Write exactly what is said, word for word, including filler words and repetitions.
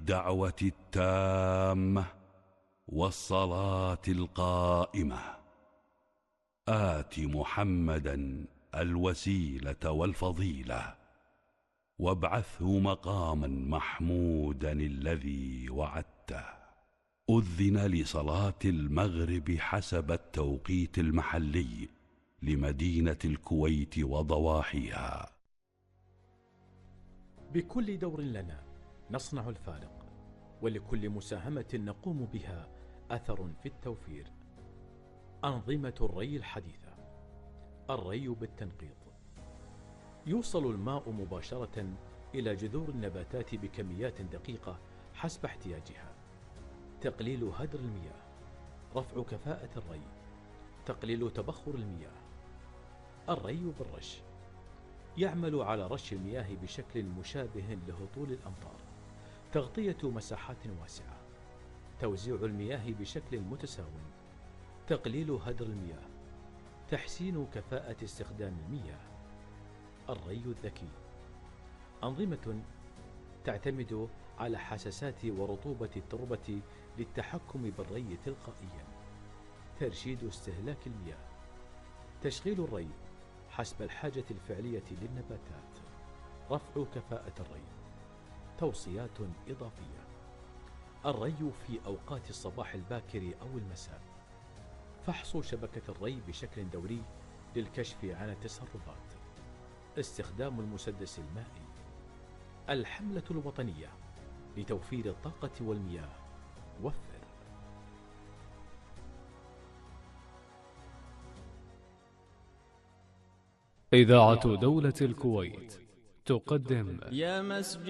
الدعوة التامة والصلاة القائمة آت محمدا الوسيلة والفضيلة وابعثه مقاما محمودا الذي وعدته. أذن لصلاة المغرب حسب التوقيت المحلي لمدينة الكويت وضواحيها. بكل دور لنا نصنع الفارق، ولكل مساهمة نقوم بها أثر في التوفير. أنظمة الري الحديثة. الري بالتنقيط. يوصل الماء مباشرة إلى جذور النباتات بكميات دقيقة حسب احتياجها. تقليل هدر المياه. رفع كفاءة الري. تقليل تبخر المياه. الري بالرش. يعمل على رش المياه بشكل مشابه لهطول الأمطار. تغطية مساحات واسعة. توزيع المياه بشكل متساو. تقليل هدر المياه. تحسين كفاءة استخدام المياه. الري الذكي. أنظمة تعتمد على حساسات ورطوبة التربة للتحكم بالري تلقائيا. ترشيد استهلاك المياه. تشغيل الري حسب الحاجة الفعلية للنباتات. رفع كفاءة الري. توصيات إضافية. الري في أوقات الصباح الباكر أو المساء. فحص شبكة الري بشكل دوري للكشف عن التسربات. استخدام المسدس المائي. الحملة الوطنية لتوفير الطاقة والمياه. وفر. إذاعة دولة الكويت تقدم يا مسجد